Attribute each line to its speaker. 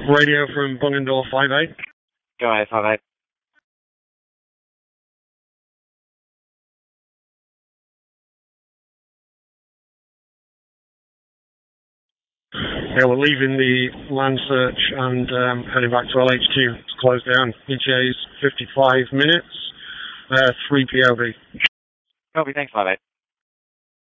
Speaker 1: Radio from Bungendore 5-8.
Speaker 2: Go ahead, 5-8.
Speaker 1: Yeah, we're leaving the land search and heading back to LH2 to close down. ETA's 55 minutes, 3 POV.
Speaker 2: Copy, thanks, 5-8.